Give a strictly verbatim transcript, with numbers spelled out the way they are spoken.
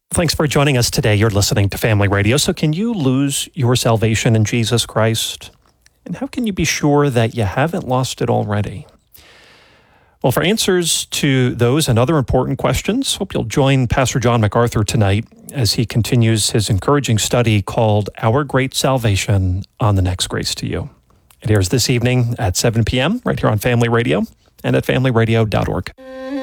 Thanks for joining us today. You're listening to Family Radio. So can you lose your salvation in Jesus Christ? And how can you be sure that you haven't lost it already? Well, for answers to those and other important questions, hope you'll join Pastor John MacArthur tonight as he continues his encouraging study called Our Great Salvation on the Next Grace to You. It airs this evening at seven p.m. right here on Family Radio and at family radio dot org.